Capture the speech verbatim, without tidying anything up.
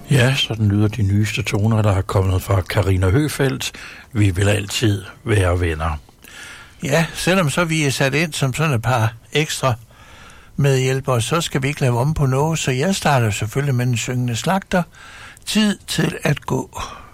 Ja, sådan lyder de nyeste toner, der er kommet fra Carina Høfeldt. Vi vil altid være venner. Ja, selvom så vi er sat ind som sådan et par ekstra medhjælpere, så skal vi ikke lave om på noget, så jeg starter selvfølgelig med den syngende slagter. Tid til at gå.